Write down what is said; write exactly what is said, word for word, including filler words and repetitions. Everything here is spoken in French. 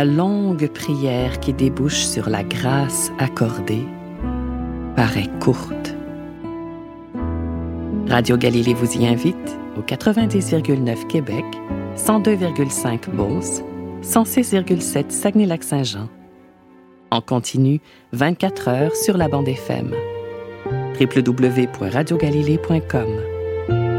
La longue prière qui débouche sur la grâce accordée paraît courte. Radio Galilée vous y invite au quatre-vingt-dix virgule neuf Québec, cent deux virgule cinq Beauce, cent six virgule sept Saguenay-Lac-Saint-Jean. En continu, vingt-quatre heures sur la bande F M. w w w point radio galilée point com